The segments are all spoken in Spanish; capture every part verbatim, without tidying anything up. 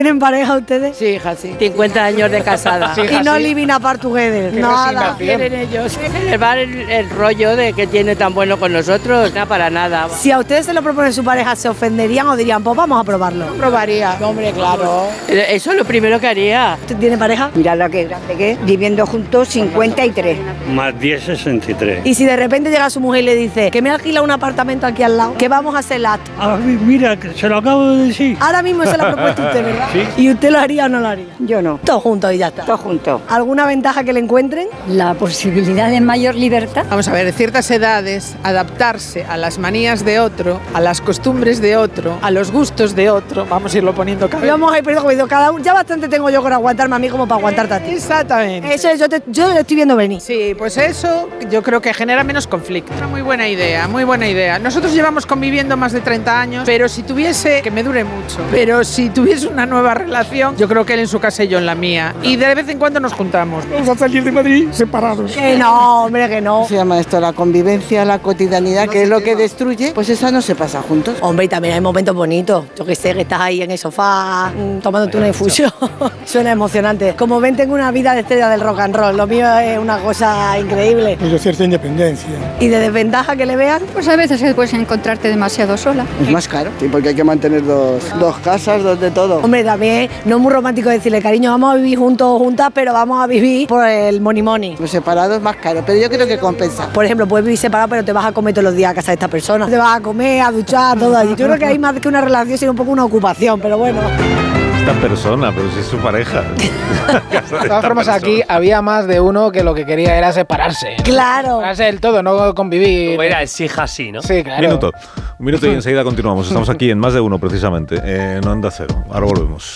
¿Tienen pareja ustedes? Sí, hija, sí. cincuenta años de casada. Sí, y no sí. Living apart together. Nada. Quieren ellos elevar el, el rollo de que tiene tan bueno con nosotros. Nada, para nada. Si a ustedes se lo propone su pareja, ¿se ofenderían o dirían, pues vamos a probarlo? Lo probaría. No, hombre, claro. Eso es lo primero que haría. ¿Usted tiene pareja? Mira lo que grande que es. Viviendo juntos cincuenta y tres. Más diez, sesenta y tres. Y si de repente llega su mujer y le dice que me alquila un apartamento aquí al lado, que vamos a hacer el acto. Ah, mira, que se lo acabo de decir. Ahora mismo se lo ha propuesto usted, ¿verdad? Sí. ¿Y usted lo haría o no lo haría? Yo no. Todos juntos y ya está. Todos juntos. ¿Alguna ventaja que le encuentren? La posibilidad de mayor libertad. Vamos a ver, en ciertas edades, adaptarse a las manías de otro, a las costumbres de otro, a los gustos de otro. Vamos a irlo poniendo cada vez. Vamos a ir perdiendo cada uno. Ya bastante tengo yo con aguantarme a mí como para aguantarte a ti. Exactamente. Eso yo, te, yo lo estoy viendo venir. Sí, pues eso yo creo que genera menos conflicto. Una muy buena idea, muy buena idea. Nosotros llevamos conviviendo más de treinta años, pero si tuviese, que me dure mucho, pero si tuviese una nueva relación, yo creo que él en su casa y yo en la mía. Y de vez en cuando nos juntamos. Vamos a salir de Madrid separados. Que no, hombre, que no. Se llama esto la convivencia, la cotidianidad, que es lo que destruye, pues esa no se pasa juntos. Hombre, y también hay momentos bonitos. Yo que sé, que estás ahí en el sofá tomándote una infusión. Suena emocionante. Como ven, tengo una vida de estrella del rock and roll. Lo mío es una cosa increíble. Y de cierta independencia. ¿Y de desventaja que le vean? Pues a veces puedes encontrarte demasiado sola. Es más caro, sí, porque hay que mantener dos, dos casas, dos de todo. Hombre, también no es muy romántico decirle, cariño, vamos a vivir juntos o juntas, pero vamos a vivir por el money money. Los separados es más caro, pero yo creo que compensa. Por ejemplo, puedes vivir separado, pero te vas a comer todos los días a casa de esta persona. Te vas a comer, a duchar, todo allí. Yo creo que hay más que una relación, sino un poco una ocupación, pero bueno. Esta persona, pero si es su pareja. De todas formas, aquí había más de uno que lo que quería era separarse. Claro. Separarse del todo, no convivir. Como era, es hija así, ¿no? Sí, claro. Un minuto, un minuto y enseguida continuamos. Estamos aquí en Más de Uno, precisamente, en Onda Cero. Ahora volvemos.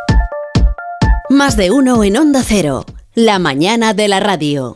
Más de Uno en Onda Cero. La mañana de la radio.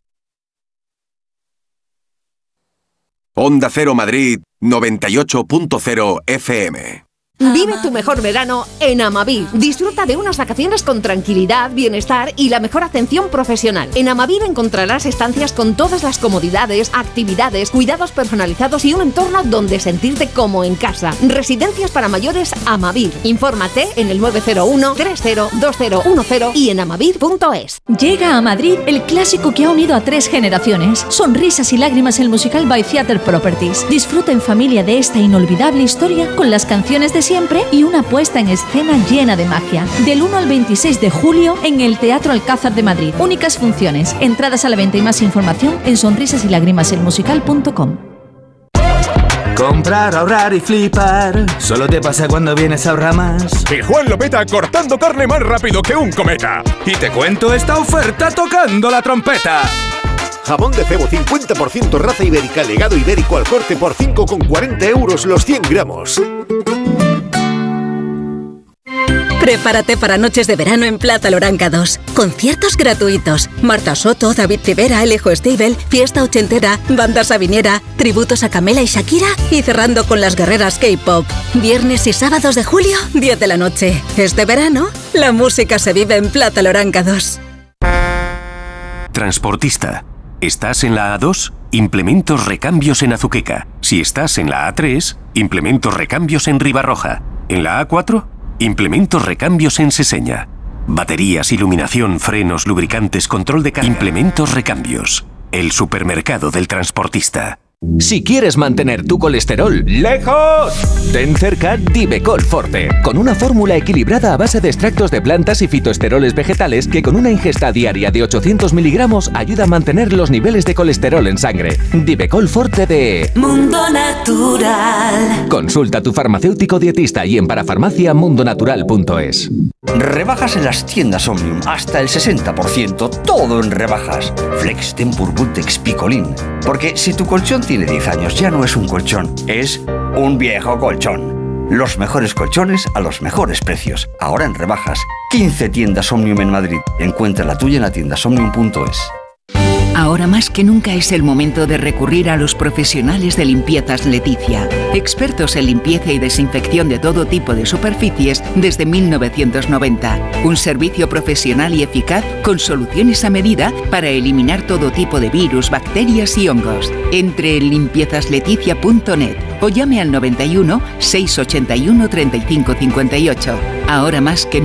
Onda Cero Madrid, noventa y ocho punto cero F M. Vive tu mejor verano en Amavir. Disfruta de unas vacaciones con tranquilidad, bienestar y la mejor atención profesional. En Amavir encontrarás estancias con todas las comodidades, actividades, cuidados personalizados y un entorno donde sentirte como en casa. Residencias para mayores Amavir. Infórmate en el nueve cero uno, tres cero, dos cero uno cero y en amavir punto es. Llega a Madrid el clásico que ha unido a tres generaciones. Sonrisas y lágrimas, el musical by Theatre Properties. Disfruta en familia de esta inolvidable historia con las canciones de siempre y una puesta en escena llena de magia. Del uno al veintiséis de julio en el Teatro Alcázar de Madrid. Únicas funciones. Entradas a la venta y más información en sonrisas y lágrimas el musical punto com. Comprar, ahorrar y flipar. Solo te pasa cuando vienes a Ahorramás. Y Juan lo peta cortando carne más rápido que un cometa. Y te cuento esta oferta tocando la trompeta. Jamón de cebo cincuenta por ciento raza ibérica, legado ibérico al corte por cinco con cuarenta euros los cien gramos. Prepárate para noches de verano en Plaza Loranga dos. Conciertos gratuitos. Marta Soto, David Rivera, Alejo Stivel, Fiesta Ochentera, Banda Sabiniera, tributos a Camela y Shakira y cerrando con las guerreras K-pop. Viernes y sábados de julio, diez de la noche. Este verano, la música se vive en Plaza Loranga dos. Transportista. ¿Estás en la A dos? Implementos recambios en Azuqueca. Si estás en la A tres, implementos recambios en Ribarroja. ¿En la A cuatro? Implementos recambios en Seseña. Baterías, iluminación, frenos, lubricantes, control de carga. Implementos recambios. El supermercado del transportista. Si quieres mantener tu colesterol lejos, ten cerca Divecol Forte, con una fórmula equilibrada a base de extractos de plantas y fitoesteroles vegetales que con una ingesta diaria de ochocientos miligramos ayuda a mantener los niveles de colesterol en sangre. Divecol Forte de Mundo Natural. Consulta a tu farmacéutico dietista y en parafarmacia mundonatural punto es. Rebajas en las tiendas Omnium, hasta el sesenta por ciento, todo en rebajas. Flex, Tempur, Bultex, Picolín. Porque si tu colchón tiene diez años, ya no es un colchón, es un viejo colchón. Los mejores colchones a los mejores precios. Ahora en rebajas. quince tiendas Omnium en Madrid. Encuentra la tuya en la tienda omnium punto es. Ahora más que nunca es el momento de recurrir a los profesionales de Limpiezas Leticia, expertos en limpieza y desinfección de todo tipo de superficies desde mil novecientos noventa. Un servicio profesional y eficaz con soluciones a medida para eliminar todo tipo de virus, bacterias y hongos. Entre en limpiezas leticia punto net o llame al noventa y uno, seiscientos ochenta y uno, treinta y cinco cincuenta y ocho. Ahora más que